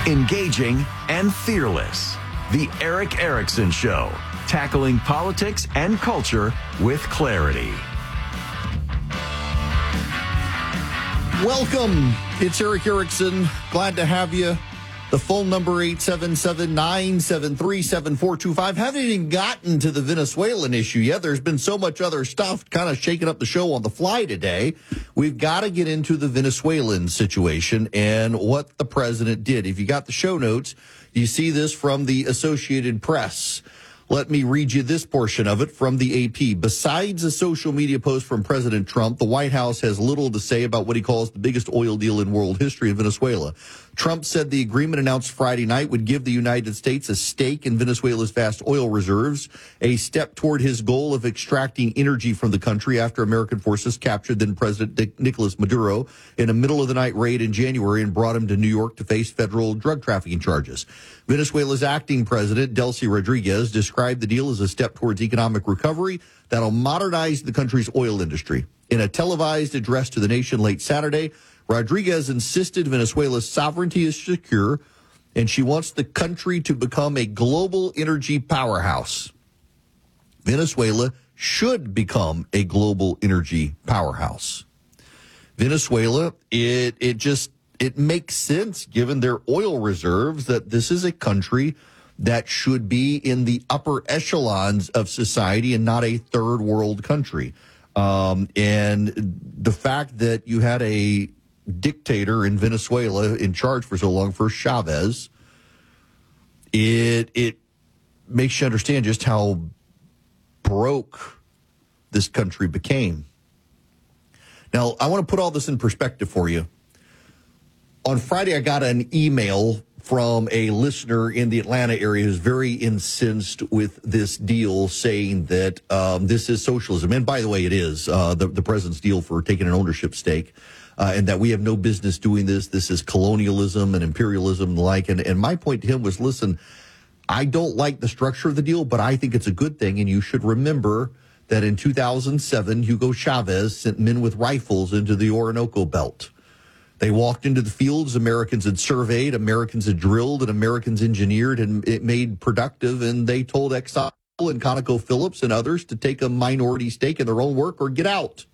Engaging and fearless. The Eric Erickson Show, tackling politics and culture with clarity. Welcome. It's Eric Erickson. Glad to have you. The phone number 877-973-7425. Haven't even gotten to the Venezuelan issue yet. There's been so much other stuff kind of shaking up the show on the fly today. We've got to get into the Venezuelan situation and what the president did. If you got the show notes, you see this from the Associated Press. Let me read you this portion of it from the AP. Besides a social media post from President Trump, the White House has little to say about what he calls the biggest oil deal in world history in Venezuela. Trump said the agreement announced Friday night would give the United States a stake in Venezuela's vast oil reserves, a step toward his goal of extracting energy from the country after American forces captured then President Nicolas Maduro in a middle-of-the-night raid in January and brought him to New York to face federal drug trafficking charges. Venezuela's acting president, Delcy Rodriguez, described the deal as a step towards economic recovery that'll modernize the country's oil industry. In a televised address to the nation late Saturday, Rodriguez insisted Venezuela's sovereignty is secure, and she wants the country to become a global energy powerhouse. Venezuela should become a global energy powerhouse. Venezuela, it makes sense, given their oil reserves, that this is a country that should be in the upper echelons of society and not a third world country. And the fact that you had a dictator in Venezuela in charge for so long, for Chavez, it makes you understand just how broke this country became. Now, I want to put all this in perspective for you. On Friday, I got an email from a listener in the Atlanta area who's very incensed with this deal, saying that this is socialism. And by the way, it is the president's deal for taking an ownership stake, and that we have no business doing this. This is colonialism and imperialism and the like. And my point to him was, listen, I don't like the structure of the deal, but I think it's a good thing. And you should remember that in 2007, Hugo Chavez sent men with rifles into the Orinoco Belt. They walked into the fields Americans had surveyed, Americans had drilled, and Americans engineered and it made productive. And they told Exxon and ConocoPhillips and others to take a minority stake in their own work or get out.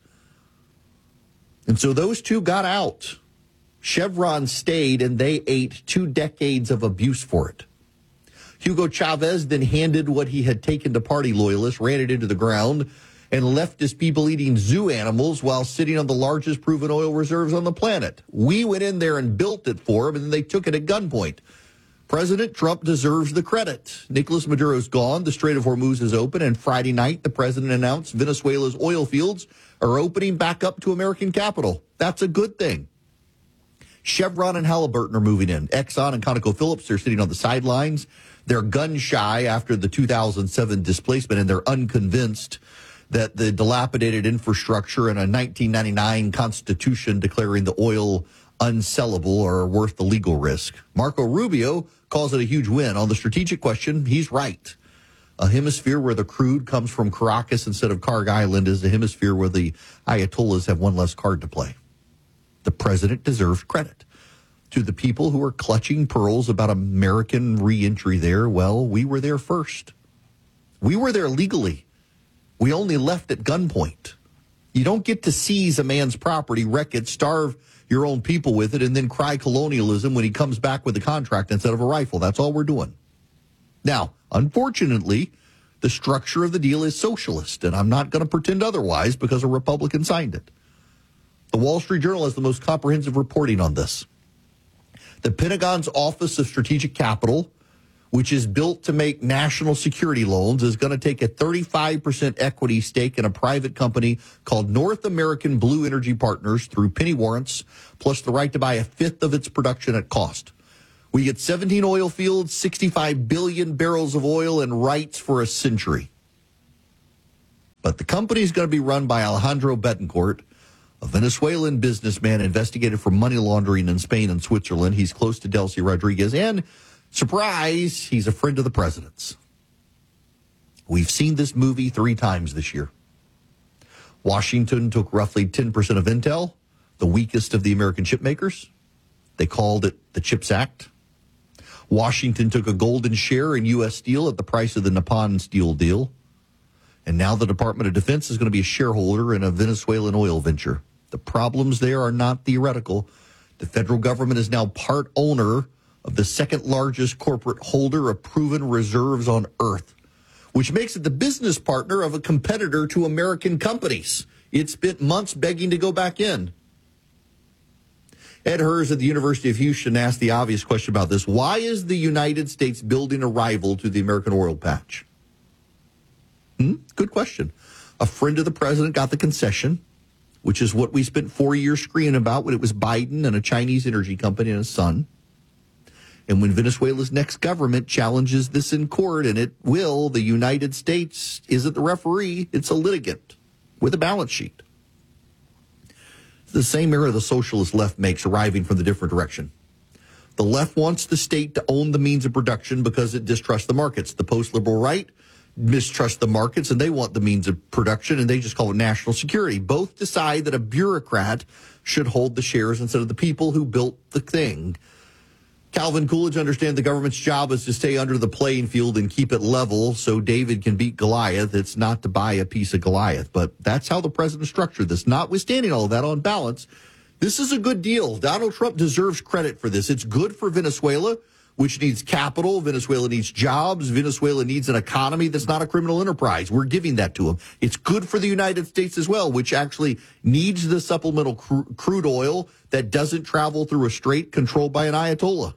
And so those two got out. Chevron stayed, and they ate 2 decades of abuse for it. Hugo Chavez then handed what he had taken to party loyalists, ran it into the ground, and left his people eating zoo animals while sitting on the largest proven oil reserves on the planet. We went in there and built it for him, and then they took it at gunpoint. President Trump deserves the credit. Nicolas Maduro's gone. The Strait of Hormuz is open, and Friday night, the president announced Venezuela's oil fields are opening back up to American capital. That's a good thing. Chevron and Halliburton are moving in. Exxon and ConocoPhillips, they're sitting on the sidelines. They're gun-shy after the 2007 displacement, and they're unconvinced that the dilapidated infrastructure and a 1999 constitution declaring the oil unsellable are worth the legal risk. Marco Rubio calls it a huge win. On the strategic question, he's right. A hemisphere where the crude comes from Caracas instead of Kharg Island is a hemisphere where the Ayatollahs have one less card to play. The president deserves credit. To the people who are clutching pearls about American reentry there, well, we were there first. We were there legally. We only left at gunpoint. You don't get to seize a man's property, wreck it, starve your own people with it, and then cry colonialism when he comes back with a contract instead of a rifle. That's all we're doing. Now, unfortunately, the structure of the deal is socialist, and I'm not going to pretend otherwise because a Republican signed it. The Wall Street Journal has the most comprehensive reporting on this. The Pentagon's Office of Strategic Capital, which is built to make national security loans, is going to take a 35% equity stake in a private company called North American Blue Energy Partners through penny warrants, plus the right to buy a fifth of its production at cost. We get 17 oil fields, 65 billion barrels of oil, and rights for a century. But the company is going to be run by Alejandro Betancourt, a Venezuelan businessman investigated for money laundering in Spain and Switzerland. He's close to Delcy Rodriguez, and surprise, he's a friend of the president's. We've seen this movie 3 times this year. Washington took roughly 10% of Intel, the weakest of the American chip makers. They called it the CHIPS Act. Washington took a golden share in U.S. Steel at the price of the Nippon Steel deal. And now the Department of Defense is going to be a shareholder in a Venezuelan oil venture. The problems there are not theoretical. The federal government is now part owner of the second largest corporate holder of proven reserves on Earth, which makes it the business partner of a competitor to American companies. It spent months begging to go back in. Ed Hers at the University of Houston asked the obvious question about this. Why is the United States building a rival to the American oil patch? Good question. A friend of the president got the concession, which is what we spent 4 years screaming about when it was Biden and a Chinese energy company and his son. And when Venezuela's next government challenges this in court, and it will, the United States isn't the referee, it's a litigant with a balance sheet. It's the same error the socialist left makes arriving from the different direction. The left wants the state to own the means of production because it distrusts the markets. The post-liberal right mistrust the markets, and they want the means of production, and they just call it national security. Both decide that a bureaucrat should hold the shares instead of the people who built the thing. Calvin Coolidge understands the government's job is to stay under the playing field and keep it level so David can beat Goliath. It's not to buy a piece of Goliath, but that's how the president structured this. Notwithstanding all of that, on balance, this is a good deal. Donald Trump deserves credit for this. It's good for Venezuela, which needs capital. Venezuela needs jobs. Venezuela needs an economy that's not a criminal enterprise. We're giving that to them. It's good for the United States as well, which actually needs the supplemental crude oil that doesn't travel through a strait controlled by an Ayatollah.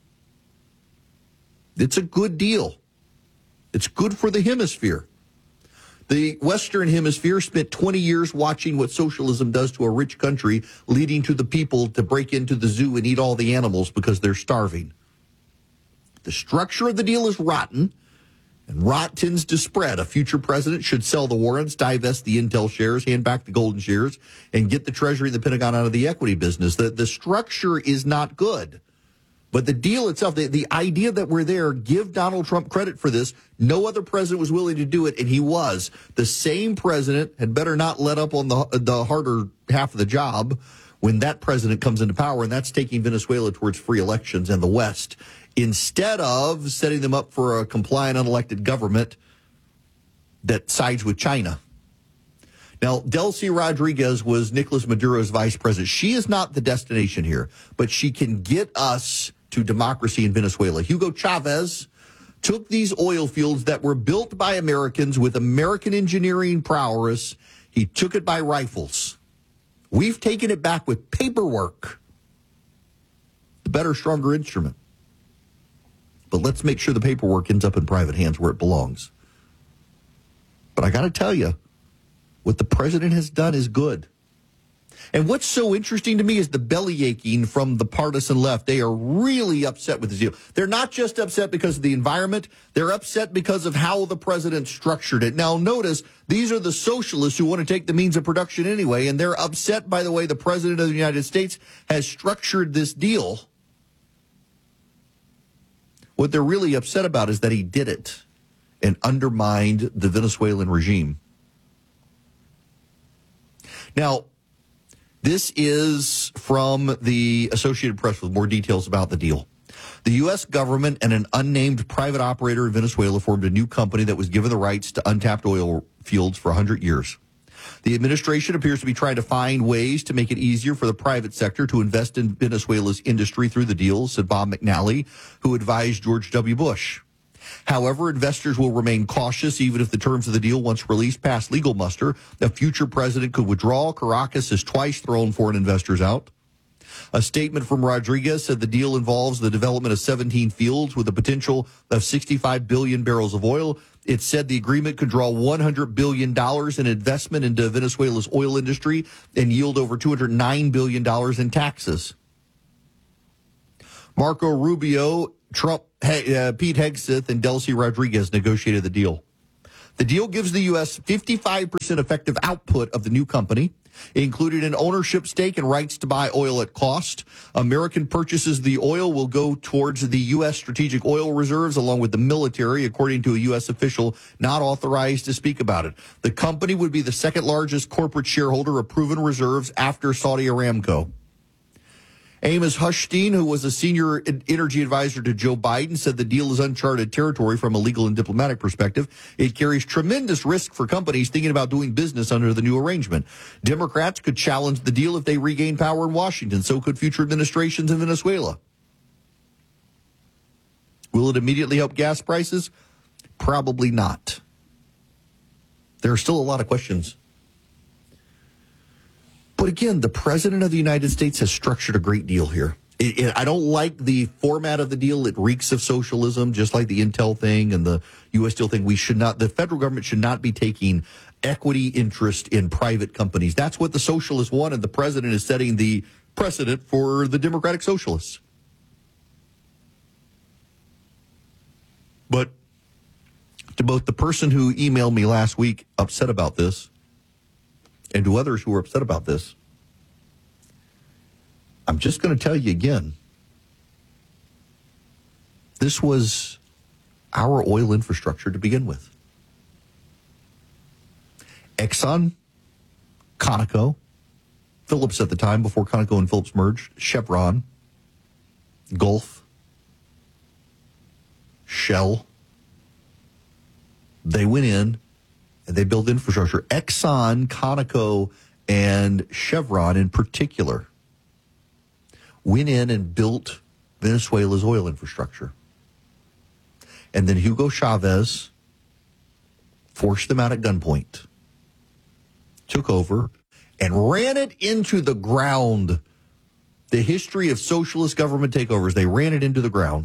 It's a good deal. It's good for the hemisphere. The Western Hemisphere spent 20 years watching what socialism does to a rich country, leading to the people to break into the zoo and eat all the animals because they're starving. The structure of the deal is rotten, and rot tends to spread. A future president should sell the warrants, divest the Intel shares, hand back the golden shares, and get the Treasury and the Pentagon out of the equity business. The structure is not good. But the deal itself, the idea that we're there, give Donald Trump credit for this. No other president was willing to do it, and he was. The same president had better not let up on the harder half of the job when that president comes into power, and that's taking Venezuela towards free elections and the West, instead of setting them up for a compliant, unelected government that sides with China. Now, Delcy Rodriguez was Nicolas Maduro's vice president. She is not the destination here, but she can get us to democracy in Venezuela. Hugo Chavez took these oil fields that were built by Americans with American engineering prowess. He took it by rifles. We've taken it back with paperwork. The better, stronger instrument. But let's make sure the paperwork ends up in private hands where it belongs. But I got to tell you, what the president has done is good. And what's so interesting to me is the belly aching from the partisan left. They are really upset with this deal. They're not just upset because of the environment. They're upset because of how the president structured it. Now, notice, these are the socialists who want to take the means of production anyway, and they're upset by the way the president of the United States has structured this deal. What they're really upset about is that he did it and undermined the Venezuelan regime. Now, this is from the Associated Press with more details about the deal. The U.S. government and an unnamed private operator in Venezuela formed a new company that was given the rights to untapped oil fields for 100 years. The administration appears to be trying to find ways to make it easier for the private sector to invest in Venezuela's industry through the deal, said Bob McNally, who advised George W. Bush. However, investors will remain cautious even if the terms of the deal, once released, pass legal muster. A future president could withdraw. Caracas has twice thrown foreign investors out. A statement from Rodriguez said the deal involves the development of 17 fields with a potential of 65 billion barrels of oil. It said the agreement could draw $100 billion in investment into Venezuela's oil industry and yield over $209 billion in taxes. Marco Rubio, Trump, Pete Hegseth, and Delcy Rodriguez negotiated the deal. The deal gives the U.S. 55% effective output of the new company, including an ownership stake and rights to buy oil at cost. American purchases of the oil will go towards the U.S. strategic oil reserves along with the military, according to a U.S. official not authorized to speak about it. The company would be the second largest corporate shareholder of proven reserves after Saudi Aramco. Amos Hochstein, who was a senior energy advisor to Joe Biden, said the deal is uncharted territory from a legal and diplomatic perspective. It carries tremendous risk for companies thinking about doing business under the new arrangement. Democrats could challenge the deal if they regain power in Washington. So could future administrations in Venezuela. Will it immediately help gas prices? Probably not. There are still a lot of questions. But again, the president of the United States has structured a great deal here. I don't like the format of the deal. It reeks of socialism, just like the Intel thing and the U.S. Steel thing. The federal government should not be taking equity interest in private companies. That's what the socialists want, and the president is setting the precedent for the democratic socialists. But to both the person who emailed me last week upset about this, and to others who are upset about this, I'm just going to tell you again, this was our oil infrastructure to begin with. Exxon, Conoco, Phillips at the time before Conoco and Phillips merged, Chevron, Gulf, Shell. They went in and they built infrastructure. Exxon, Conoco, and Chevron in particular went in and built Venezuela's oil infrastructure. And then Hugo Chavez forced them out at gunpoint, took over, and ran it into the ground. The history of socialist government takeovers, they ran it into the ground.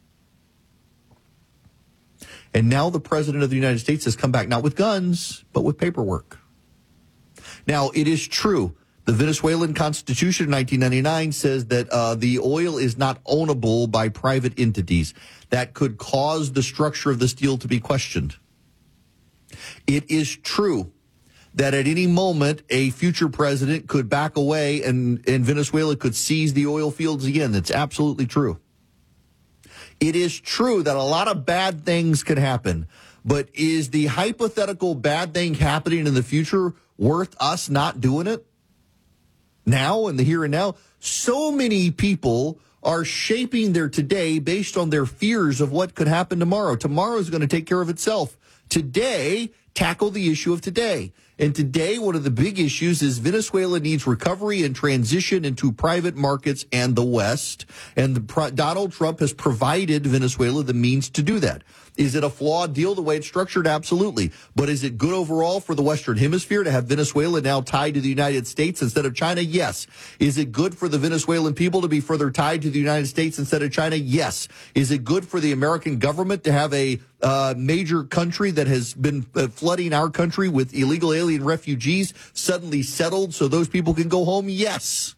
And now the president of the United States has come back, not with guns, but with paperwork. Now, it is true. The Venezuelan Constitution in 1999 says that the oil is not ownable by private entities. That could cause the structure of this deal to be questioned. It is true that at any moment, a future president could back away and Venezuela could seize the oil fields again. That's absolutely true. It is true that a lot of bad things could happen, but is the hypothetical bad thing happening in the future worth us not doing it? Now, in the here and now, so many people are shaping their today based on their fears of what could happen tomorrow. Tomorrow is going to take care of itself. Today, tackle the issue of today. And today, one of the big issues is Venezuela needs recovery and transition into private markets and the West. And Donald Trump has provided Venezuela the means to do that. Is it a flawed deal the way it's structured? Absolutely. But is it good overall for the Western Hemisphere to have Venezuela now tied to the United States instead of China? Yes. Is it good for the Venezuelan people to be further tied to the United States instead of China? Yes. Is it good for the American government to have a major country that has been flooding our country with illegal alien refugees suddenly settled so those people can go home? Yes.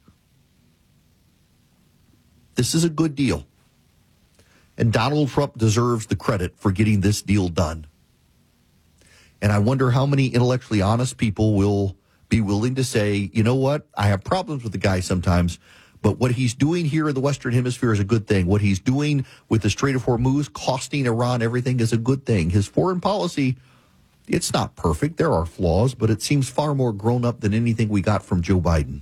This is a good deal. And Donald Trump deserves the credit for getting this deal done. And I wonder how many intellectually honest people will be willing to say, you know what, I have problems with the guy sometimes, but what he's doing here in the Western Hemisphere is a good thing. What he's doing with the Strait of Hormuz, costing Iran everything, is a good thing. His foreign policy, it's not perfect. There are flaws, but it seems far more grown up than anything we got from Joe Biden.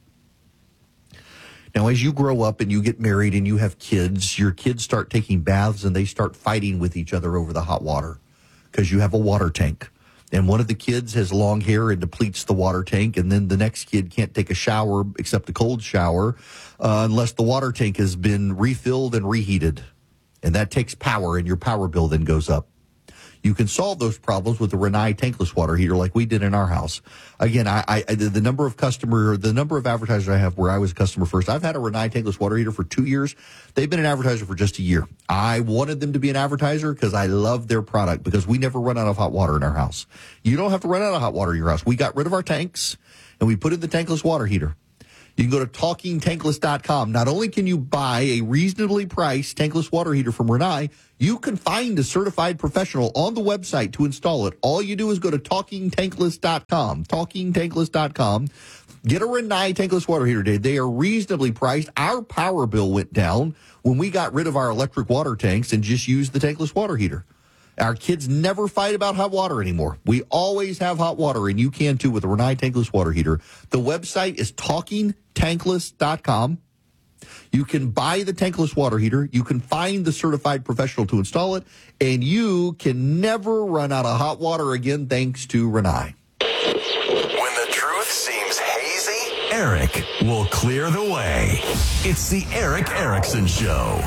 Now, as you grow up and you get married and you have kids, your kids start taking baths and they start fighting with each other over the hot water because you have a water tank. And one of the kids has long hair and depletes the water tank, and then the next kid can't take a shower except a cold shower unless the water tank has been refilled and reheated. And that takes power, and your power bill then goes up. You can solve those problems with the Rinnai tankless water heater like we did in our house. Again, the number of advertisers I have where I was a customer first, I've had a Rinnai tankless water heater for 2 years. They've been an advertiser for just a year. I wanted them to be an advertiser because I love their product, because we never run out of hot water in our house. You don't have to run out of hot water in your house. We got rid of our tanks and we put in the tankless water heater. You can go to TalkingTankless.com. Not only can you buy a reasonably priced tankless water heater from Rinnai, you can find a certified professional on the website to install it. All you do is go to TalkingTankless.com. TalkingTankless.com. Get a Rinnai tankless water heater today. They are reasonably priced. Our power bill went down when we got rid of our electric water tanks and just used the tankless water heater. Our kids never fight about hot water anymore. We always have hot water, and you can too with a Rinnai tankless water heater. The website is TalkingTankless.com. You can buy the tankless water heater. You can find the certified professional to install it. And you can never run out of hot water again thanks to Rinnai. When the truth seems hazy, Eric will clear the way. It's the Eric Erickson Show.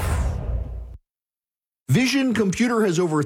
Vision Computer has over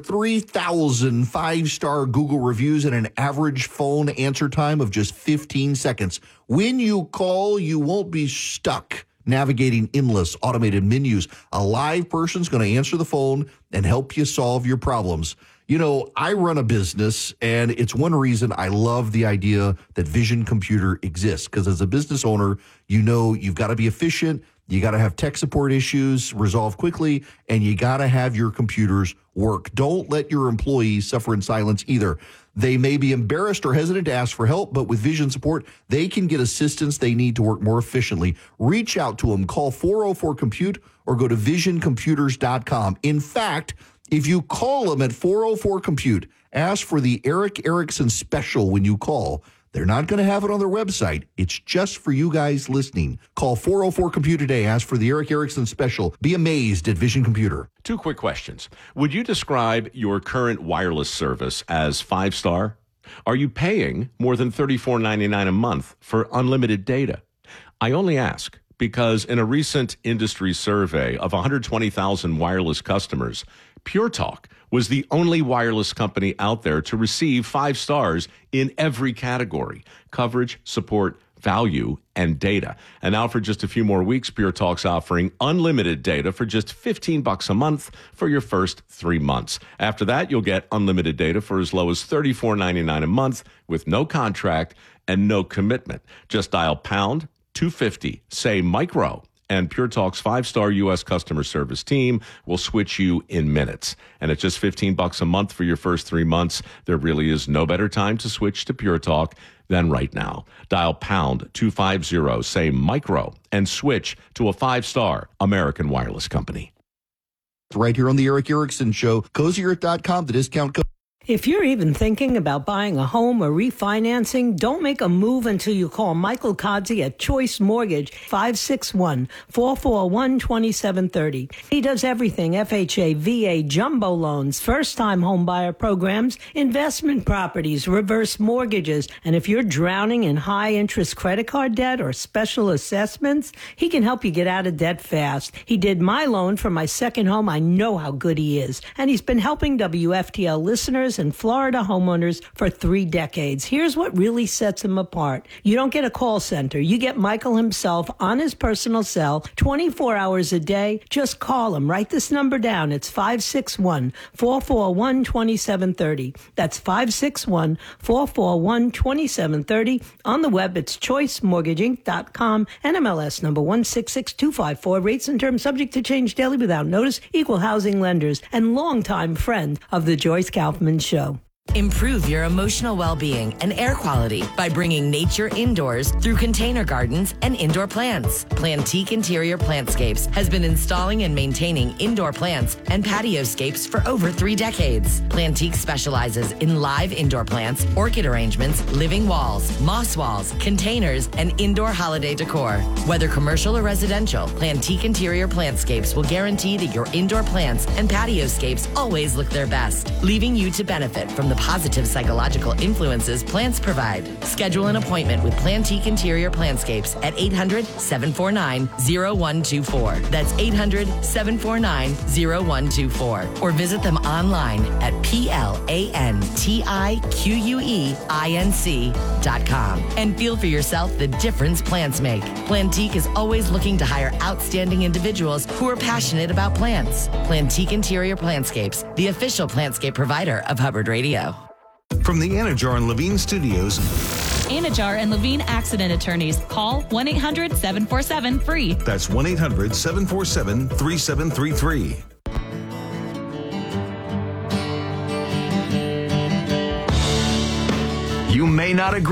3,000 five-star Google reviews and an average phone answer time of just 15 seconds. When you call, you won't be stuck navigating endless automated menus. A live person's going to answer the phone and help you solve your problems. You know, I run a business, and it's one reason I love the idea that Vision Computer exists, because as a business owner, you know you've got to be efficient, you got to have tech support issues resolved quickly, and you got to have your computers work. Don't let your employees suffer in silence either. They may be embarrassed or hesitant to ask for help, but with Vision support, they can get assistance they need to work more efficiently. Reach out to them. Call 404-COMPUTE or go to visioncomputers.com. In fact, if you call them at 404-COMPUTE, ask for the Eric Erickson special when you call. They're not going to have it on their website. It's just for you guys listening. Call 404-COMPUTE today. Ask for the Eric Erickson special. Be amazed at Vision Computer. 2 quick questions. Would you describe your current wireless service as 5-star? Are you paying more than $34.99 a month for unlimited data? I only ask because in a recent industry survey of 120,000 wireless customers, Pure Talk was the only wireless company out there to receive 5 stars in every category: coverage, support, value, and data. And now for just a few more weeks, Pure Talk's offering unlimited data for just $15 a month for your first 3 months. After that, you'll get unlimited data for as low as $34.99 a month with no contract and no commitment. Just dial pound 250, say micro, and Pure Talk's 5-star U.S. customer service team will switch you in minutes. And at just $15 a month for your first 3 months, there really is no better time to switch to Pure Talk than right now. Dial pound 250, say micro, and switch to a 5-star American wireless company. Right here on the Eric Erickson Show, CozyEarth.com, the discount code. If you're even thinking about buying a home or refinancing, don't make a move until you call Michael Kodzie at Choice Mortgage, 561-441-2730. He does everything: FHA, VA, jumbo loans, first-time homebuyer programs, investment properties, reverse mortgages. And if you're drowning in high-interest credit card debt or special assessments, he can help you get out of debt fast. He did my loan for my second home. I know how good he is. And he's been helping WFTL listeners and Florida homeowners for 3 decades. Here's what really sets him apart. You don't get a call center. You get Michael himself on his personal cell 24 hours a day. Just call him. Write this number down. It's 561-441-2730. That's 561-441-2730. On the web, it's choicemortgageinc.com. NMLS number 166254. Rates and terms subject to change daily without notice. Equal housing lenders and longtime friend of the Joyce Kaufman Show. Improve your emotional well-being and air quality by bringing nature indoors through container gardens and indoor plants. Plantique Interior Plantscapes has been installing and maintaining indoor plants and patioscapes for over 3 decades. Plantique specializes in live indoor plants, orchid arrangements, living walls, moss walls, containers, and indoor holiday decor. Whether commercial or residential, Plantique Interior Plantscapes will guarantee that your indoor plants and patioscapes always look their best, leaving you to benefit from the positive psychological influences plants provide. Schedule an appointment with Plantique Interior Plantscapes at 800-749-0124. That's 800-749-0124. Or visit them online at plantiqueinc.com and feel for yourself the difference plants make. Plantique is always looking to hire outstanding individuals who are passionate about plants. Plantique Interior Plantscapes, the official plantscape provider of Hubbard Radio. From the Anajar and Levine Studios, Anajar and Levine Accident Attorneys. Call 1-800-747-FREE. that's 1-800-747-3733. You may not agree.